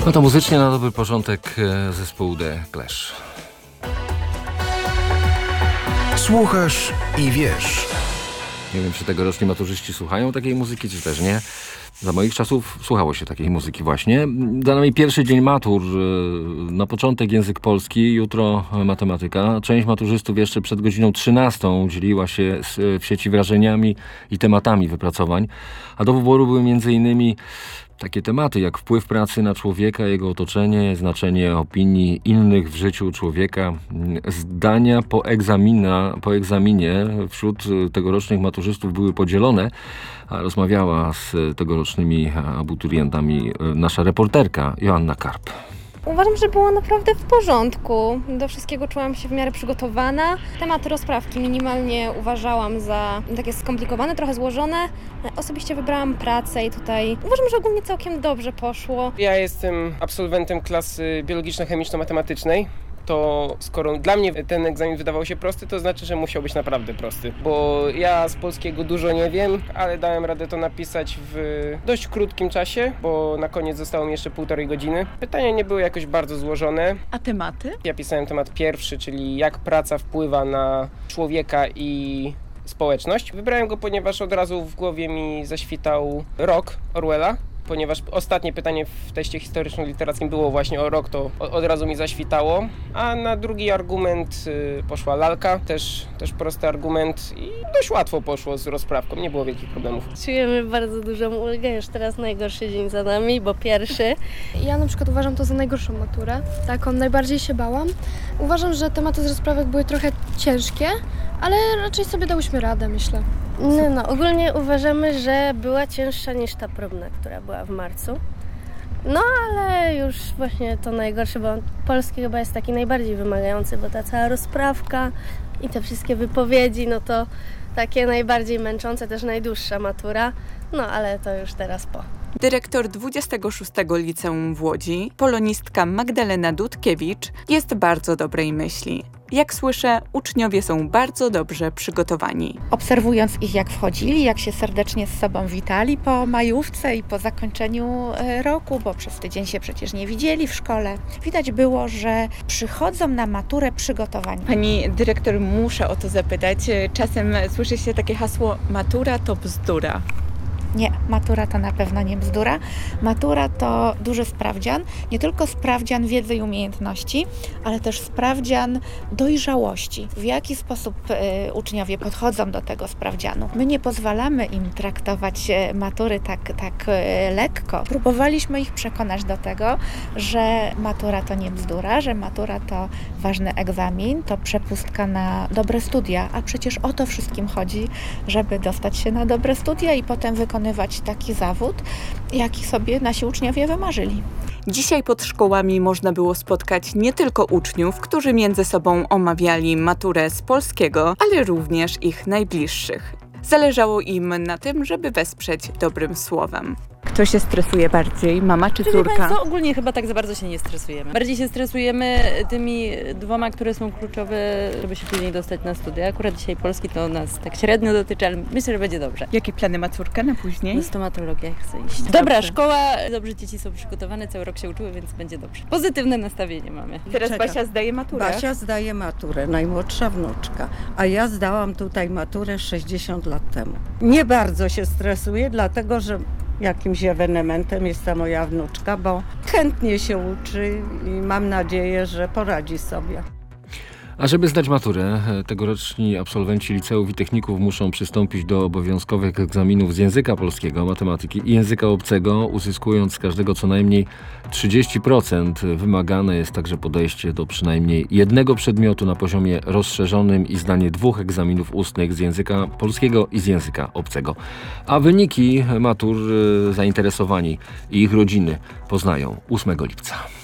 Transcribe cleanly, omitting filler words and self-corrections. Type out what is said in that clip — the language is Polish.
No to muzycznie na dobry początek zespół The Clash. Słuchasz i wiesz. Nie wiem, czy tegoroczni maturzyści słuchają takiej muzyki, czy też nie. Za moich czasów słuchało się takiej muzyki właśnie. Za nami pierwszy dzień matur. Na początek język polski, jutro matematyka. Część maturzystów jeszcze przed godziną 13 dzieliła się w sieci wrażeniami i tematami wypracowań. A do wyboru były m.in. takie tematy jak wpływ pracy na człowieka, jego otoczenie, znaczenie opinii innych w życiu człowieka, zdania po egzaminie wśród tegorocznych maturzystów były podzielone, a rozmawiała z tegorocznymi abiturientami nasza reporterka Joanna Karp. Uważam, że było naprawdę w porządku. Do wszystkiego czułam się w miarę przygotowana. Tematy rozprawki minimalnie uważałam za takie skomplikowane, trochę złożone. Osobiście wybrałam pracę i tutaj uważam, że ogólnie całkiem dobrze poszło. Ja jestem absolwentem klasy biologiczno-chemiczno-matematycznej. To skoro dla mnie ten egzamin wydawał się prosty, to znaczy, że musiał być naprawdę prosty. Bo ja z polskiego dużo nie wiem, ale dałem radę to napisać w dość krótkim czasie, bo na koniec zostało mi jeszcze 1,5 godziny. Pytania nie były jakoś bardzo złożone. A tematy? Ja pisałem temat pierwszy, czyli jak praca wpływa na człowieka i społeczność. Wybrałem go, ponieważ od razu w głowie mi zaświtał rok Orwella. Ponieważ ostatnie pytanie w teście historyczno-literackim było właśnie o rok, to od razu mi zaświtało. A na drugi argument poszła lalka, też prosty argument i dość łatwo poszło z rozprawką, nie było wielkich problemów. Czujemy bardzo dużą ulgę, już teraz najgorszy dzień za nami, bo pierwszy. Ja na przykład uważam to za najgorszą maturę, taką najbardziej się bałam. Uważam, że tematy z rozprawek były trochę ciężkie, ale raczej sobie dałyśmy radę, myślę. No, ogólnie uważamy, że była cięższa niż ta próbna, która była w marcu. No, ale już właśnie to najgorsze, bo polski chyba jest taki najbardziej wymagający, bo ta cała rozprawka i te wszystkie wypowiedzi, no to takie najbardziej męczące, też najdłuższa matura. No, ale to już teraz po. Dyrektor 26 Liceum w Łodzi, polonistka Magdalena Dudkiewicz, jest bardzo dobrej myśli. Jak słyszę, uczniowie są bardzo dobrze przygotowani. Obserwując ich, jak wchodzili, jak się serdecznie z sobą witali po majówce i po zakończeniu roku, bo przez tydzień się przecież nie widzieli w szkole, widać było, że przychodzą na maturę przygotowani. Pani dyrektor, muszę o to zapytać. Czasem słyszy się takie hasło: matura to bzdura. Nie, matura to na pewno nie bzdura. Matura to duży sprawdzian, nie tylko sprawdzian wiedzy i umiejętności, ale też sprawdzian dojrzałości. W jaki sposób uczniowie podchodzą do tego sprawdzianu. My nie pozwalamy im traktować matury tak lekko. Próbowaliśmy ich przekonać do tego, że matura to nie bzdura, że matura to ważny egzamin, to przepustka na dobre studia, a przecież o to wszystkim chodzi, żeby dostać się na dobre studia i potem wykonywać taki zawód, jaki sobie nasi uczniowie wymarzyli. Dzisiaj pod szkołami można było spotkać nie tylko uczniów, którzy między sobą omawiali maturę z polskiego, ale również ich najbliższych. Zależało im na tym, żeby wesprzeć dobrym słowem. Kto się stresuje bardziej, mama czy córka? Co, ogólnie chyba tak za bardzo się nie stresujemy. Bardziej się stresujemy tymi 2, które są kluczowe, żeby się później dostać na studia. Akurat dzisiaj polski to nas tak średnio dotyczy, ale myślę, że będzie dobrze. Jakie plany ma córka na później? Na stomatologię chcę iść. Dobra, szkoła, dobrze dzieci są przygotowane, cały rok się uczyły, więc będzie dobrze. Pozytywne nastawienie mamy. Teraz Basia zdaje maturę. Basia zdaje maturę, najmłodsza wnuczka, a ja zdałam tutaj maturę 60 lat temu. Nie bardzo się stresuję, dlatego że jakimś ewenementem jest ta moja wnuczka, bo chętnie się uczy i mam nadzieję, że poradzi sobie. A żeby zdać maturę, tegoroczni absolwenci liceów i techników muszą przystąpić do obowiązkowych egzaminów z języka polskiego, matematyki i języka obcego, uzyskując z każdego co najmniej 30%. Wymagane jest także podejście do przynajmniej jednego przedmiotu na poziomie rozszerzonym i zdanie 2 egzaminów ustnych z języka polskiego i z języka obcego. A wyniki matur zainteresowani i ich rodziny poznają 8 lipca.